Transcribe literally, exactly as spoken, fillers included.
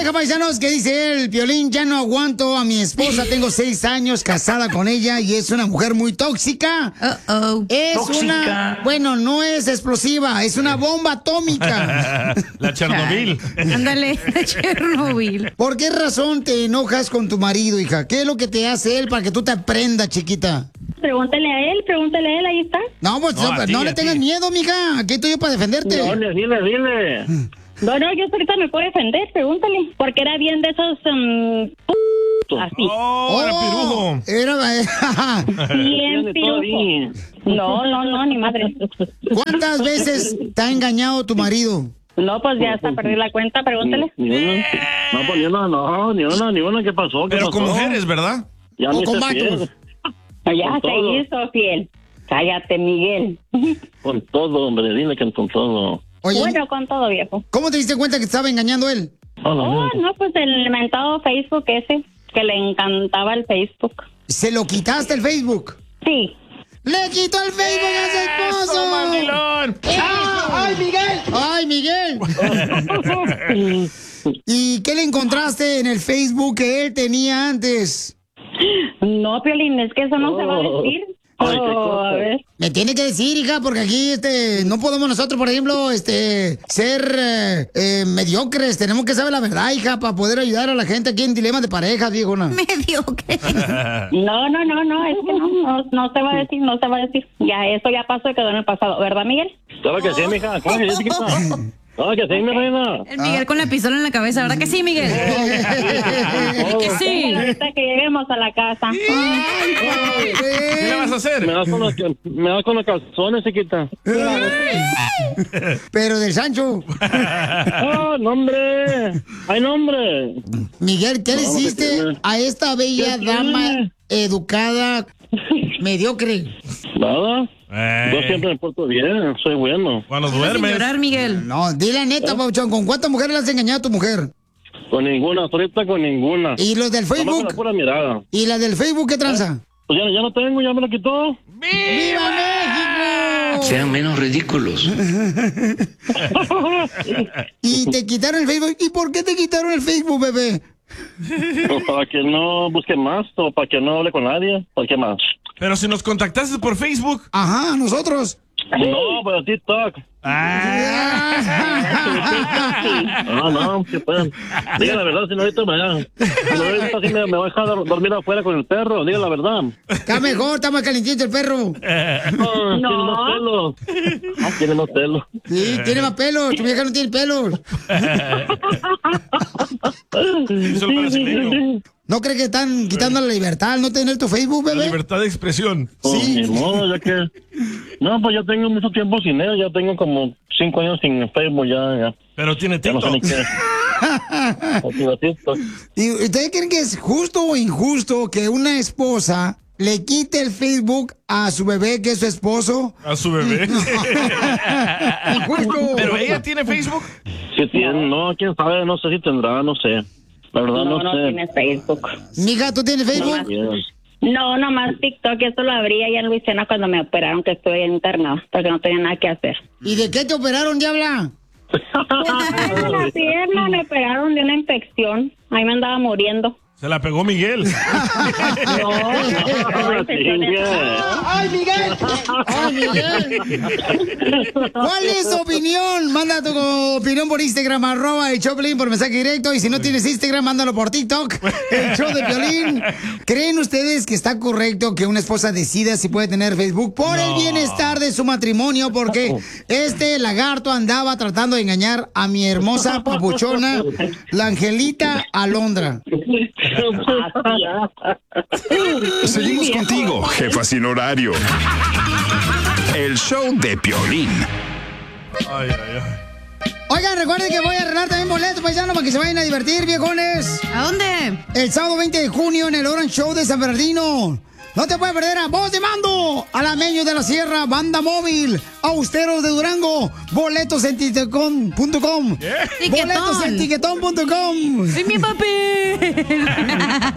Oiga, paisanos, ¿qué dice él? Piolín, ya no aguanto a mi esposa, tengo seis años casada con ella y es una mujer muy tóxica. Uh-oh. Es Tóxica. una, bueno, no es explosiva, es una bomba atómica. La Chernobyl. Ándale, Chernobyl. ¿Por qué razón te enojas con tu marido, hija? ¿Qué es lo que te hace él para que tú te aprendas, chiquita? Pregúntale a él, pregúntale a él, ahí está. No, pues No, no, a ti, no a le ti. tengas miedo, mija. Aquí estoy yo para defenderte. Dile, dile, dile. No, no, yo ahorita me puedo defender, pregúntale. Porque era bien de esos... um, así. Oh, era pirujo. Era, Bien Tiene pirujo. todavía. No, no, no, ni madre. ¿cuántas veces te ha engañado tu marido? No, pues ya hasta perdí la cuenta, pregúntale. Ni una. No, pues ni una, no, ni una, ni una. ¿Qué pasó? ¿Qué Pero pasó? con mujeres, ¿verdad? Ya O me con hice vatos. fiel. Ya Con se todo. hizo fiel. Cállate, Miguel. Con todo, hombre, dile que con todo. Oye, Bueno, con todo, viejo. ¿cómo te diste cuenta que te estaba engañando él? Hola, Oh, amigo. no, pues el mentado Facebook ese, que le encantaba el Facebook. ¿Se lo quitaste el Facebook? Sí. ¡Le quitó el Facebook a su esposo! ¡Eso, mandilón! ¡Ah! ¡Ay, Miguel! ¡Ay, Miguel! ¿Y qué le encontraste en el Facebook que él tenía antes? No, Piolín, es que eso no se va a decir. Ay, qué Oh, cosa. a ver. Me tiene que decir, hija, porque aquí este no podemos nosotros, por ejemplo, este ser eh, eh, mediocres. Tenemos que saber la verdad, hija, para poder ayudar a la gente aquí en dilemas de parejas, viejona. Mediocre. No, no, no, no, es que no, no, no se va a decir, no se va a decir. Ya, eso ya pasó y quedó en el pasado, ¿verdad, Miguel? Claro que sí, mija. Claro que sí, chiquita. Claro que sí, mi reina. El Miguel con la pistola en la cabeza, ¿verdad que sí, Miguel? que sí. Ahorita que lleguemos a la casa. ¿Qué le vas a hacer? Me das con los, me das con los calzones, chiquita. Pero del Sancho. ¡Ah, nombre! ¡Ay, nombre! Miguel, ¿qué le No, hiciste ¿qué tiene? a esta bella ¿Qué dama tiene? educada, mediocre? Nada. Eh, Yo siempre me porto bien, soy bueno. Cuando Sin duermes. llorar, Miguel. No, di la neta, Pauchón, ¿con cuántas mujeres le has engañado a tu mujer? Con ninguna, hasta ahorita con ninguna. ¿Y los del Nomás con la Facebook? pura mirada. ¿Y la del Facebook qué tranza? Pues ya, ya no tengo, ya me lo quitó. ¡Viva México! Sean menos ridículos. Y te quitaron el Facebook. ¿Y por qué te quitaron el Facebook, bebé? Pues para que no busque más, o para que no hable con nadie. ¿Para qué más? Pero si nos contactaste por Facebook. Ajá, nosotros. No, pero TikTok. Ah, No, no, que pueden. Diga la verdad, si no ahorita me, si no, ahorita sí me, me voy a dejar dormir afuera con el perro. Diga la verdad. Está mejor, está más calentito el perro. Ah, Tiene más pelos. Ah, Tiene más pelos. Sí, tiene más pelos. Tu vieja no tiene pelos. Solo brasileño. ¿No crees que están quitando la libertad al no tener tu Facebook, La bebé? libertad de expresión. Oh, Sí. Ni modo, ya que. No, pues ya tengo mucho tiempo sin él. Ya tengo como cinco años sin Facebook. Ya, ya. Pero tiene Ya no sé ni TikTok. qué. No tengo TikTok. ¿Y ustedes creen que es justo o injusto que una esposa le quite el Facebook a su bebé, que es su esposo? A su bebé. Injusto. Pero ella tiene Facebook. Si tiene, no, quién sabe, no sé si tendrá, no sé. La verdad, no, No, no sé. tienes Facebook. Mija, ¿tú tienes Facebook? Yes. No, nomás TikTok, eso lo abría ya en Luisiana cuando me operaron, que estuve internada, porque no tenía nada que hacer. ¿Y de qué te operaron, diabla? En la pierna me operaron de una infección, ahí me andaba muriendo. Se la pegó Miguel. No, Ah, chinga. ¡Ay, Miguel! ¡Ay, Miguel! ¿Cuál es tu opinión? Manda tu opinión por Instagram, arroba el Choplin por mensaje directo. Y si no tienes Instagram, mándalo por TikTok, el show de Piolín. ¿Creen ustedes que está correcto que una esposa decida si puede tener Facebook por el bienestar de su matrimonio? Porque este lagarto andaba tratando de engañar a mi hermosa papuchona, la Angelita Alondra. Seguimos contigo, jefa sin horario. El show de Piolín. Ay, ay, ay. Oigan, recuerden que voy a arreglar también boletos, paisanos, para que se vayan a divertir, viejones. ¿A dónde? El sábado veinte de junio en el Orange Show de San Bernardino. No te puedes perder a Voz de Mando, Alameños de la Sierra, Banda Móvil, Austeros de Durango, boletos en tiquetón punto com. Tiquetón. Boletos en tiquetón punto com. ¡Sí, mi papi!